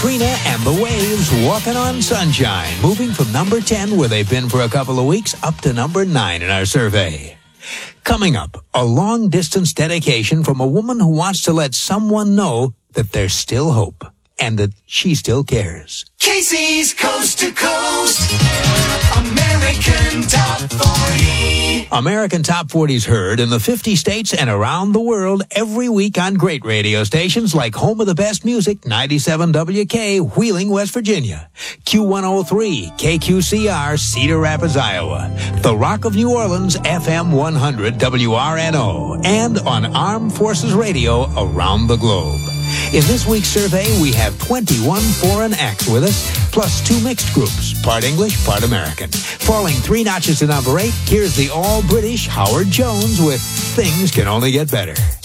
Katrina and the Waves, Walking on Sunshine, moving from number 10, where they've been for a couple of weeks, up to number 9 in our survey. Coming up, a long-distance dedication from a woman who wants to let someone know that there's still hope and that she still cares. Casey's Coast to Coast, American Top 40. American Top 40's heard in the 50 states and around the world every week on great radio stations like Home of the Best Music, 97 WK, Wheeling, West Virginia, Q103, KQCR, Cedar Rapids, Iowa, The Rock of New Orleans, FM 100, WRNO, and on Armed Forces Radio around the globe. In this week's survey, we have 21 foreign acts with us, plus 2 mixed groups, part English, part American. Falling 3 notches to number 8, here's the all-British Howard Jones with Things Can Only Get Better.